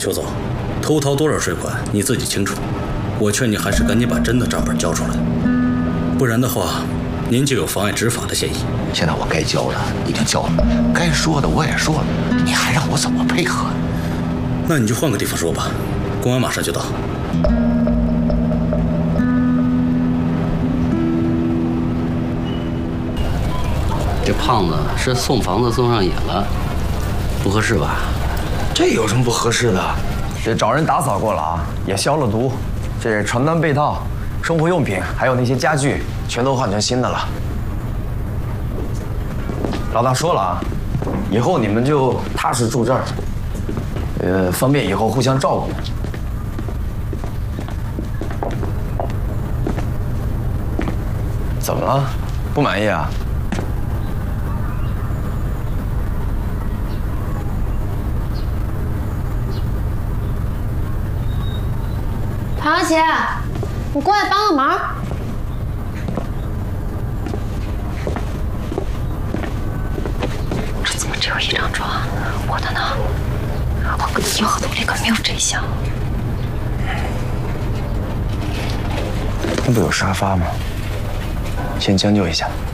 邱总，偷逃多少税款你自己清楚，我劝你还是赶紧把真的账本交出来，不然的话，您就有妨碍执法的嫌疑。 现在我该交的已经交了，该说的我也说了，你还让我怎么配合？ 那你就换个地方说吧，公安马上就到。 这胖子是送房子送上瘾了，不合适吧？ 这有什么不合适的？这找人打扫过了啊，也消了毒，这床单被套、生活用品还有那些家具，全都换成新的了。老大说了啊，以后你们就踏实住这儿，方便以后互相照顾。怎么了？不满意啊？ 唐小姐，你过来帮个忙。这怎么只有一张床？我的呢？我银合同里可没有这项。 那不有沙发吗？先将就一下。